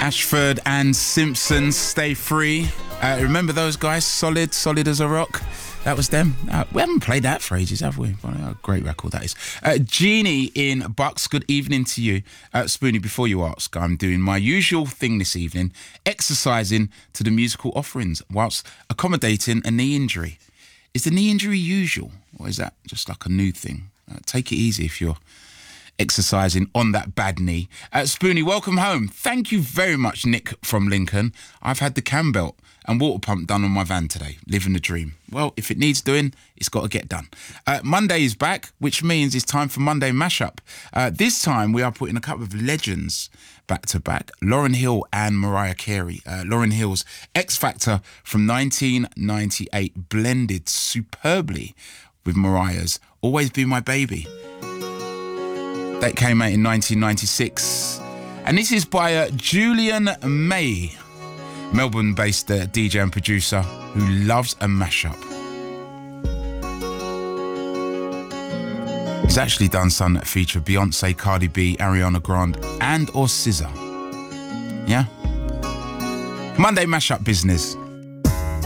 Ashford and Simpson, Stay Free. Remember those guys? Solid as a rock. That was them. We haven't played that for ages, have we? Well, a great record that is. Jeannie in Bucks, good evening to you. Spoonie, before you ask, I'm doing my usual thing this evening, exercising to the musical offerings whilst accommodating a knee injury. Is the knee injury usual, or is that just like a new thing? Take it easy if you're exercising on that bad knee. Spoonie, welcome home. Thank you very much, Nick from Lincoln. I've had the cam belt and water pump done on my van today. Living the dream. Well, if it needs doing, it's got to get done. Monday is back, which means it's time for Monday Mashup. This time we are putting a couple of legends back to back. Lauryn Hill and Mariah Carey. Lauryn Hill's X Factor from 1998 blended superbly with Mariah's Always Be My Baby. That came out in 1996. And this is by Julian May, Melbourne-based DJ and producer who loves a mashup. He's actually done some that feature Beyonce, Cardi B, Ariana Grande and or SZA. Yeah? Monday Mashup business.